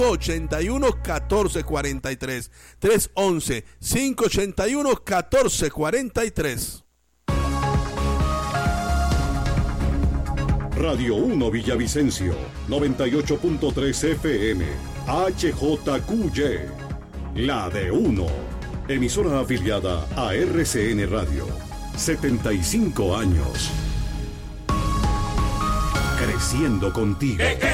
311-581-1443. 311-581-1443. Radio 1 Villavicencio, 98.3 FM, HJQY, la de 1. Emisora afiliada a RCN Radio. 75 años. Creciendo contigo.